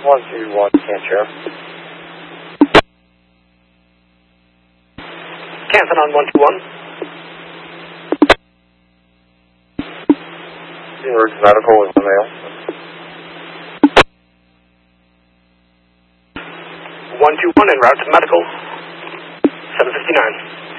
121, can't share. Canton on 121. En route to medical is the male. 121 en route to medical. 759.